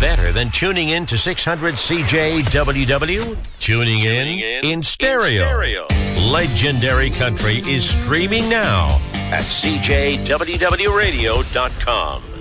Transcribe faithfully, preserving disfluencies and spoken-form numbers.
better than tuning in to six hundred C J W W? Tuning, tuning in, in in stereo. in stereo. Legendary Country is streaming now at C J W W radio dot com.